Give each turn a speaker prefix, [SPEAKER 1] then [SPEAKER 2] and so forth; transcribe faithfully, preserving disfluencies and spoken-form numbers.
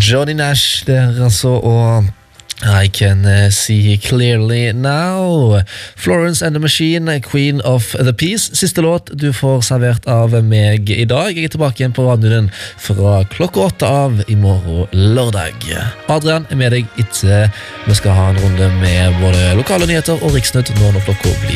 [SPEAKER 1] Johnny Nash der altså, og I Can uh, See Clearly Now. Florence and the Machine, Queen of the Peace. Siste låt du får servert av meg I dag. Jeg er tilbake igjen på radioen fra klokka åtte av I morgen lørdag. Adrian er med deg etter vi skal ha en runde med både lokale nyheter og Riksnytt nå når klokka blir